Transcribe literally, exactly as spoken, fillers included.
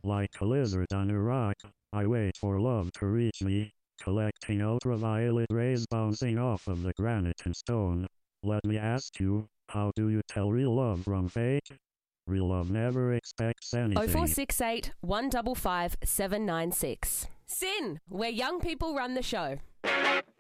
Like a lizard on a rock, I wait for love to reach me, collecting ultraviolet rays bouncing off of the granite and stone. Let me ask you, how do you tell real love from fake? Real love never expects anything. oh four six eight, one five five, seven nine six. Sin, where young people run the show.